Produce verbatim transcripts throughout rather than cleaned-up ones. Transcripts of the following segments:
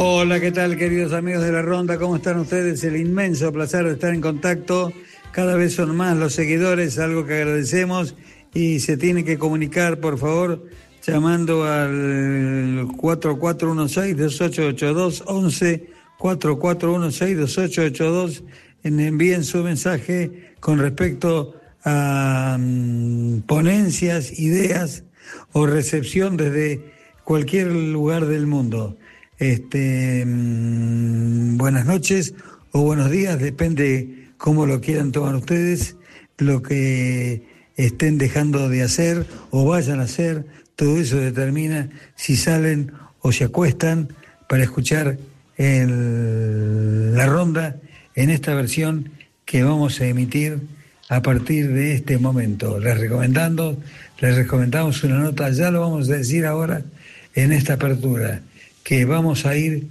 Hola, ¿qué tal, queridos amigos de la Ronda? ¿Cómo están ustedes? El inmenso placer de estar en contacto. Cada vez son más los seguidores, algo que agradecemos, y se tiene que comunicar, por favor, llamando al cuatro cuatro uno seis, dos ocho ocho dos, once cuatro cuatro uno seis, dos ocho ocho dos. Envíen su mensaje con respecto a um, ponencias, ideas o recepción desde cualquier lugar del mundo. Este, mmm, buenas noches o buenos días, depende cómo lo quieran tomar ustedes, lo que estén dejando de hacer o vayan a hacer, todo eso determina si salen o se acuestan para escuchar el, la Ronda en esta versión que vamos a emitir a partir de este momento. Les recomendando, les recomendamos una nota, ya lo vamos a decir ahora en esta apertura, que vamos a ir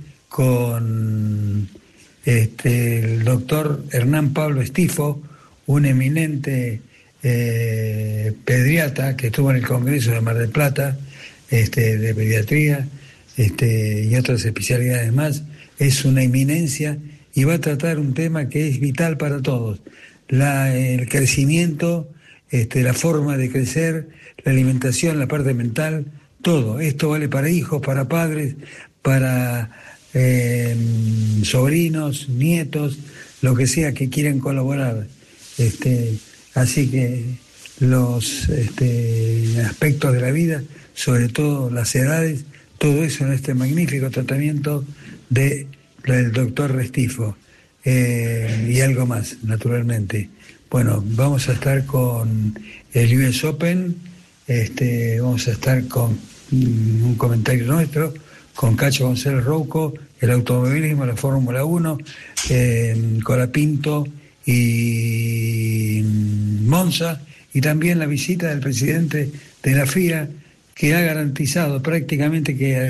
con este, el doctor Hernán Pablo Estifo, un eminente eh, pediatra que estuvo en el Congreso de Mar del Plata, este, de pediatría este, y otras especialidades más. Es una eminencia y va a tratar un tema que es vital para todos: la, el crecimiento, este, la forma de crecer, la alimentación, la parte mental, todo. Esto vale para hijos, para padres, para eh, sobrinos, nietos, lo que sea que quieran colaborar. Este, así que los este, aspectos de la vida, sobre todo las edades, todo eso en este magnífico tratamiento de, del doctor Restifo. Eh, y algo más, naturalmente. Bueno, vamos a estar con el U S Open, este, vamos a estar con un comentario nuestro, con Cacho González Rouco, el automovilismo, la Fórmula uno, eh, Colapinto y Monza, y también la visita del presidente de la F I A, que ha garantizado prácticamente que